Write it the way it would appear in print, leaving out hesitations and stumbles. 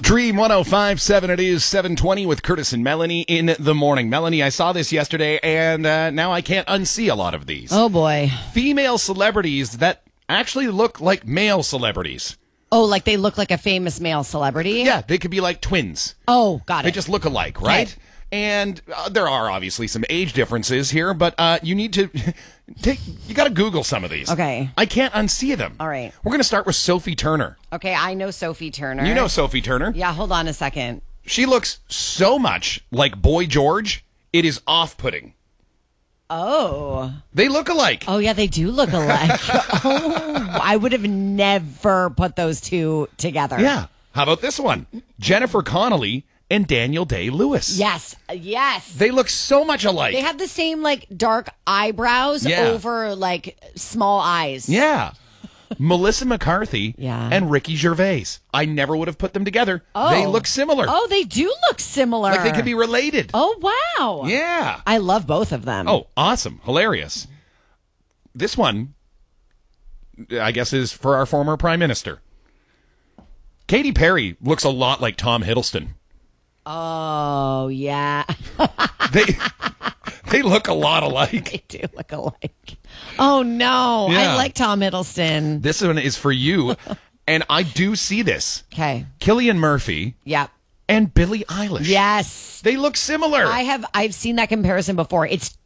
Dream 105.7, it is 7:20 with Curtis and Melanie in the morning. Melanie, I saw this yesterday, and now I can't unsee a lot of these. Oh, boy. Female celebrities that actually look like male celebrities. Oh, like they look like a famous male celebrity? Yeah, they could be like twins. Oh, got it. They just look alike, right? Okay. And there are obviously some age differences here, but you need to you got to Google some of these. Okay. I can't unsee them. All right. We're going to start with Sophie Turner. Okay, I know Sophie Turner. You know Sophie Turner? Yeah, hold on a second. She looks so much like Boy George, it is off-putting. Oh. They look alike. Oh, yeah, they do look alike. Oh, I would have never put those two together. Yeah. How about this one? Jennifer Connelly and Daniel Day-Lewis. Yes, yes. They look so much alike. They have the same, like, dark eyebrows over, like, small eyes. Yeah. Melissa McCarthy Yeah. and Ricky Gervais. I never would have put them together. Oh. They look similar. Oh, they do look similar. Like they could be related. Oh, wow. Yeah. I love both of them. Oh, awesome. Hilarious. This one, I guess, is for our former prime minister. Katy Perry looks a lot like Tom Hiddleston. Oh, yeah. They look a lot alike. They do look alike. Oh, no. Yeah. I like Tom Hiddleston. This one is for you, and I do see this. Okay. Cillian Murphy Yep. and Billie Eilish. Yes. They look similar. I've seen that comparison before. It's